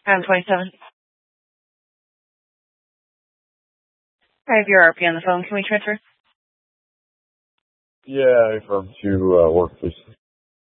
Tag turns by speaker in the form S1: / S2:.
S1: I'm 27. I have your RP on the phone. Can we transfer?
S2: Yeah, from to work, please.